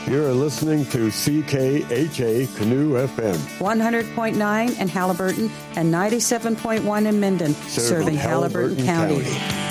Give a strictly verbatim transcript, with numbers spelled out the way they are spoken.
You're listening to C K H A Canoe F M. one hundred point nine in Haliburton and ninety-seven point one in Minden, serving, serving Haliburton, Haliburton County. County.